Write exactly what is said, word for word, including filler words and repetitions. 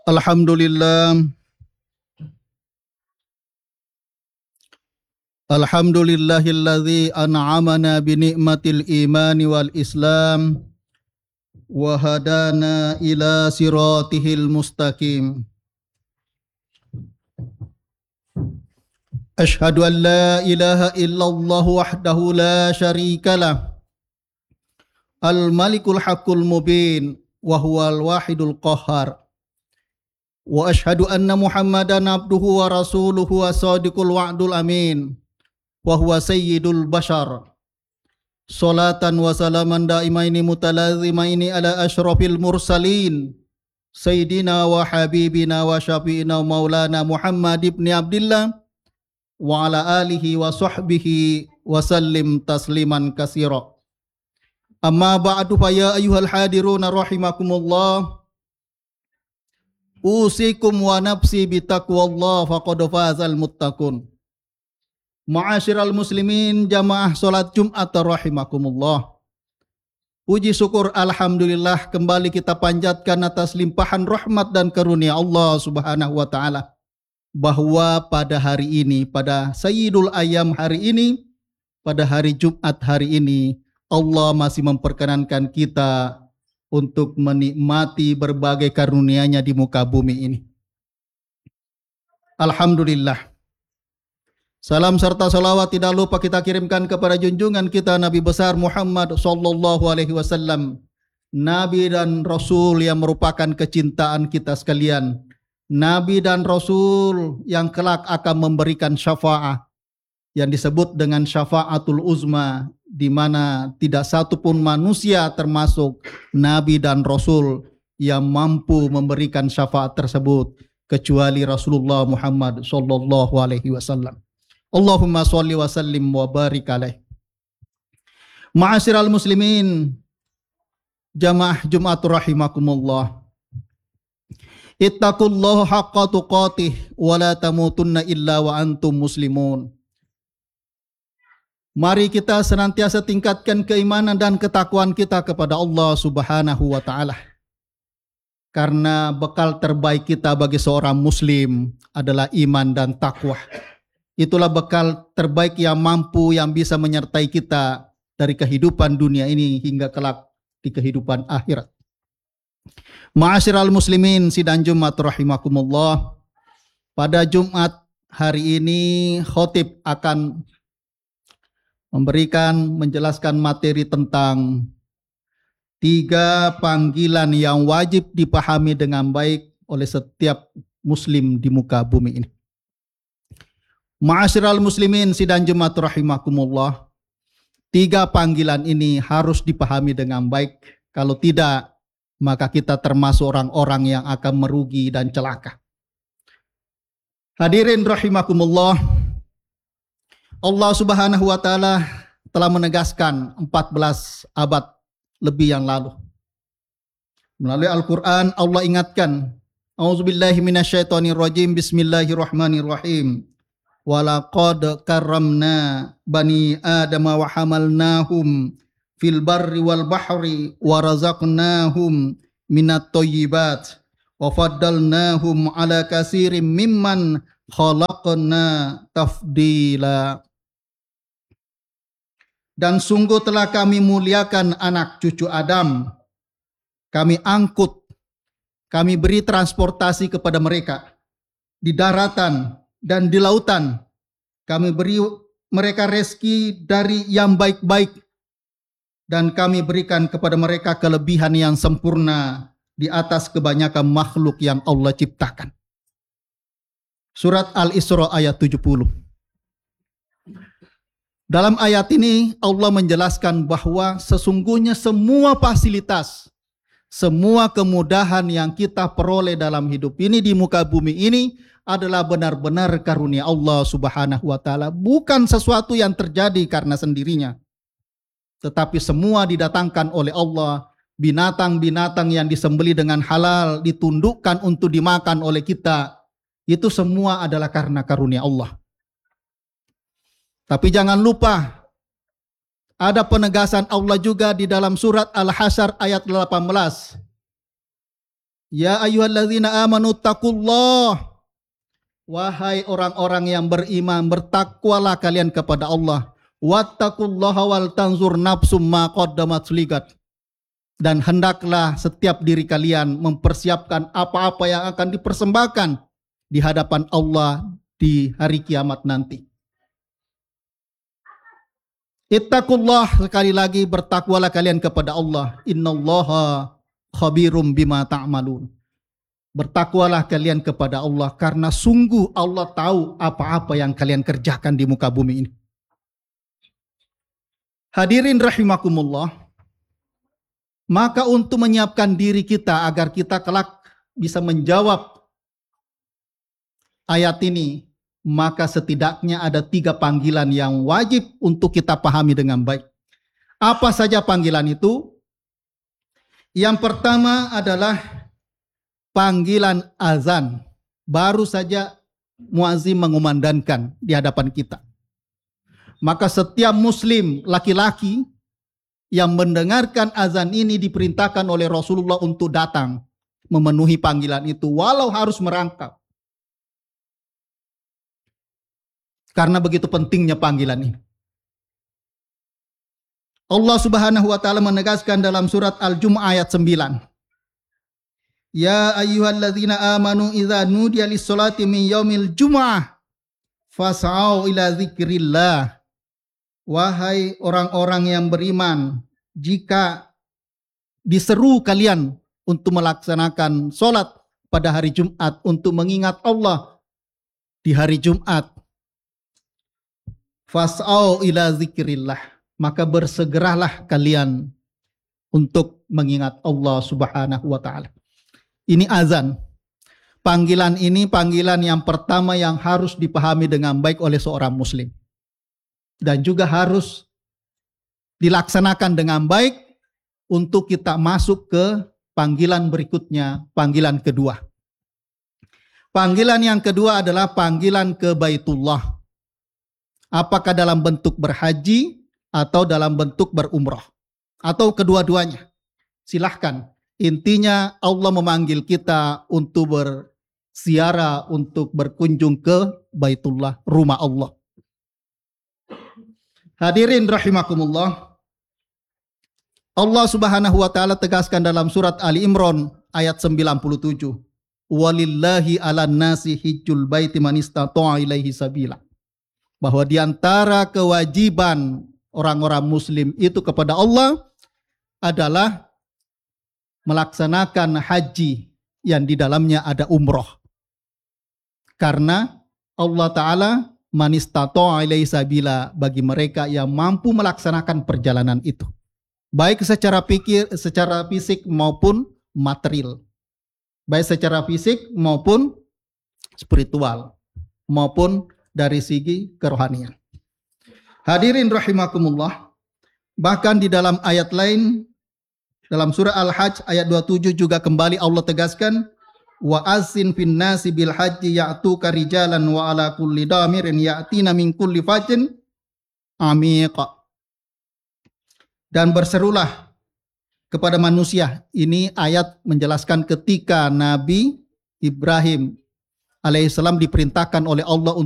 Alhamdulillah. Alhamdulillahilladzi an'amana bi ni'matil imani wal islam wa hadana ila siratihil mustaqim. Ashhadu an la ilaha illallah wahdahu la syarikalah. Al-malikul haqqul mubin wa huwal wahidul qahhar. Wa ashhadu anna Muhammadan abduhu wa rasuluhu as-sadiqul wa'dul amin. Wa huwa sayyidul bashar. Salatan wa salaman daimaini mutalazimaini ala asyrafil mursalin. Sayyidina wa habibina wa syafi'ina maulana Muhammad ibn Abdillah. Wa ala alihi wa sahbihi wa sallim tasliman kasira. Amma ba'du fa ya ayyuhal hadiruna rahimakumullah. Usikum wa nafsi bitaqwallah faqad fazal muttaqun. Ma'asyiral muslimin jamaah salat Jumat rahimakumullah. Puji syukur alhamdulillah kembali kita panjatkan atas limpahan rahmat dan karunia Allah Subhanahu wa taala bahwa pada hari ini, pada Sayyidul Ayyam hari ini, pada hari Jumat hari ini Allah masih memperkenankan kita untuk menikmati berbagai karunia-Nya di muka bumi ini. Alhamdulillah. Salam serta salawat tidak lupa kita kirimkan kepada junjungan kita Nabi besar Muhammad sallallahu alaihi wasallam, Nabi dan Rasul yang merupakan kecintaan kita sekalian, Nabi dan Rasul yang kelak akan memberikan syafaat yang disebut dengan syafaatul uzma, di mana tidak satu pun manusia termasuk Nabi dan Rasul yang mampu memberikan syafaat tersebut kecuali Rasulullah Muhammad sallallahu alaihi wasallam. Allahumma sholli wa sallim wa barik alaih. Ma'asyiral muslimin jamaah Jumat rahimakumullah. Ittaqullaha haqqa tuqatih wa la tamutunna illa wa antum muslimun. Mari kita senantiasa tingkatkan keimanan dan ketakwaan kita kepada Allah Subhanahu wa taala. Karena bekal terbaik kita bagi seorang muslim adalah iman dan takwa. Itulah bekal terbaik yang mampu yang bisa menyertai kita dari kehidupan dunia ini hingga kelak di kehidupan akhirat. Ma'asyiral muslimin sidang Jumat rahimakumullah. Pada Jumat hari ini khotib akan memberikan, menjelaskan materi tentang tiga panggilan yang wajib dipahami dengan baik oleh setiap muslim di muka bumi ini. Ma'asyiral muslimin sidang Jumat rahimakumullah. Tiga panggilan ini harus dipahami dengan baik. Kalau tidak, maka kita termasuk orang-orang yang akan merugi dan celaka. Hadirin rahimakumullah. Allah Subhanahu wa taala telah menegaskan empat belas abad lebih yang lalu. Melalui Al-Qur'an Allah ingatkan, A'udzubillahi minasyaitonirrajim, bismillahirrahmanirrahim. Walaqad karramna bani adama wa hamalnahum fil barri wal bahri wa razaqnahum minat thayyibat wa faddalnahum ala katsirin mimman khalaqna tafdila. Dan sungguh telah kami muliakan anak cucu Adam. Kami angkut, kami beri transportasi kepada mereka di daratan dan di lautan. Kami beri mereka rezeki dari yang baik-baik, dan kami berikan kepada mereka kelebihan yang sempurna di atas kebanyakan makhluk yang Allah ciptakan. Surat Al-Isra ayat tujuh puluh. Dalam ayat ini Allah menjelaskan bahwa sesungguhnya semua fasilitas, semua kemudahan yang kita peroleh dalam hidup ini di muka bumi ini adalah benar-benar karunia Allah Subhanahu wa taala, bukan sesuatu yang terjadi karena sendirinya. Tetapi semua didatangkan oleh Allah. Binatang-binatang yang disembeli dengan halal ditundukkan untuk dimakan oleh kita. Itu semua adalah karena karunia Allah. Tapi jangan lupa, ada penegasan Allah juga di dalam surat Al-Hasyr ayat delapan belas. Ya ayyuhalladzina amanu taqullah. Wahai orang-orang yang beriman, bertakwalah kalian kepada Allah. Wattaqullaha wal tanzur nafsum ma qaddamat ligat. Dan hendaklah setiap diri kalian mempersiapkan apa-apa yang akan dipersembahkan di hadapan Allah di hari kiamat nanti. Ittaqullah, sekali lagi bertakwalah kalian kepada Allah. Innallaha khabirum bima ta'malun. Bertakwalah kalian kepada Allah karena sungguh Allah tahu apa-apa yang kalian kerjakan di muka bumi ini. Hadirin rahimakumullah. Maka untuk menyiapkan diri kita agar kita kelak bisa menjawab ayat ini, maka setidaknya ada tiga panggilan yang wajib untuk kita pahami dengan baik. Apa saja panggilan itu? Yang pertama adalah panggilan azan. Baru saja muazin mengumandangkan di hadapan kita. Maka setiap muslim laki-laki yang mendengarkan azan ini diperintahkan oleh Rasulullah untuk datang memenuhi panggilan itu walau harus merangkak. Karena begitu pentingnya panggilan ini. Allah Subhanahu wa taala menegaskan dalam surat Al-Jumu'ah ayat sembilan. Ya ayyuhalladzina amanu idza nudiya lis-sholati min yaumil jumu'ah fas'au ila dzikrillah. Wahai orang-orang yang beriman, jika diseru kalian untuk melaksanakan sholat pada hari Jumat untuk mengingat Allah di hari Jumat, fas'au ila dzikrillah, maka bersegeralah kalian untuk mengingat Allah Subhanahu wa taala. Ini azan. Panggilan ini panggilan yang pertama yang harus dipahami dengan baik oleh seorang muslim. Dan juga harus dilaksanakan dengan baik untuk kita masuk ke panggilan berikutnya, panggilan kedua. Panggilan yang kedua adalah panggilan ke Baitullah. Apakah dalam bentuk berhaji atau dalam bentuk berumrah atau kedua-duanya. Silahkan. Intinya Allah memanggil kita untuk berziarah, untuk berkunjung ke Baitullah, rumah Allah. Hadirin rahimakumullah. Allah Subhanahu wa taala tegaskan dalam surat Ali Imran ayat sembilan puluh tujuh. Walillahi 'alan nasi hijjul baiti man istata'a ilaihi sabila. Bahwa di antara kewajiban orang-orang muslim itu kepada Allah adalah melaksanakan haji yang di dalamnya ada umroh. Karena Allah Ta'ala man istata'a ilaihi sabila, bagi mereka yang mampu melaksanakan perjalanan itu. Baik secara pikir, secara fisik maupun material. Baik secara fisik maupun spiritual. Maupun dari segi kerohanian. Hadirin rahimakumullah. Bahkan di dalam ayat lain, dalam surah Al-Hajj ayat dua puluh tujuh juga kembali Allah tegaskan, wa azin fin nasi bil haji ya'tuka rijalan wa ala kulli damirin ya'tina min kulli fajin amiqa. Dan berserulah kepada manusia. Ini ayat menjelaskan ketika Nabi Ibrahim alaihissalam diperintahkan oleh Allah